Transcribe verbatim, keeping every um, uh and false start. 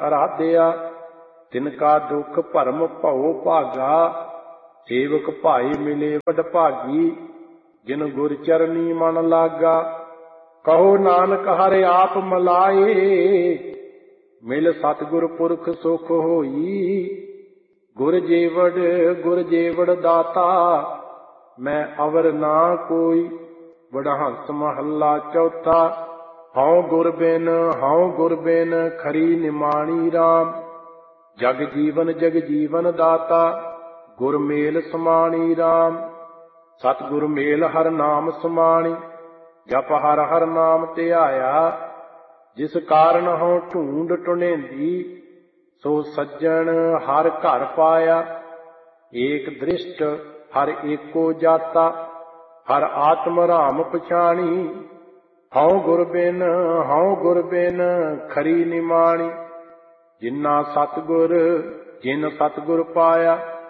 ਅਰਾਧਿਆ। ਤਿਨ ਕਾ ਦੁਖ ਭਰਮ ਭਉ ਭਾਗਾ, ਸੇਵਕ ਭਾਈ ਮਿਲੇ ਵਡ ਭਾਗੀ। ਜਿਨ ਗੁਰ ਚਰਨੀ ਮਨ ਲਾਗਾ, ਕਹੋ ਨਾਨਕ ਹਰਿ ਆਪ ਮਲਾਏ। ਮਿਲ ਸਤਿਗੁਰ ਪੁਰਖ ਸੁਖ ਹੋਈ, ਗੁਰ ਜੀਵੜ ਗੁਰ ਜੀਵੜ ਦਾਤਾ। ਮੈਂ ਅਵਰ ਨਾ ਕੋਈ, ਵਡਹੰਸ ਮਹੱਲਾ ਚੌਥਾ। ਹਉ ਗੁਰ ਬਿਨ ਹਉ ਗੁਰ ਬਿਨ ਖਰੀ ਨਿਮਾਣੀ ਰਾਮ। ਜਗ ਜੀਵਨ ਜਗ ਜੀਵਨ ਦਾਤਾ, ਗੁਰ ਮੇਲ ਸਮਾਣੀ ਰਾਮ। ਸਤਿਗੁਰ ਮੇਲ ਹਰ ਨਾਮ ਸਮਾਣੀ, ਜਪ ਹਰ ਹਰ ਨਾਮ ਧਿਆਇਆ। ਜਿਸ ਕਾਰਨ ਹਉ ਢੂੰਡ ਟੁਣੇਂਦੀ, ਸੋ ਸੱਜਣ ਹਰ ਘਰ ਪਾਇਆ। ਏਕ ਦ੍ਰਿਸ਼ਟ ਹਰ ਏਕੋ ਜਾਤਾ, ਹਰ ਆਤਮ ਰਾਮ ਪਛਾਣੀ। ਹਉ ਗੁਰ ਬਿਨ ਹਉ ਗੁਰ ਬਿਨ ਖਰੀ ਨਿਮਾਣੀ। ਜਿਨਾ ਸਤਿਗੁਰ ਜਿਨ ਸਤਿਗੁਰ ਪਾਇਆ,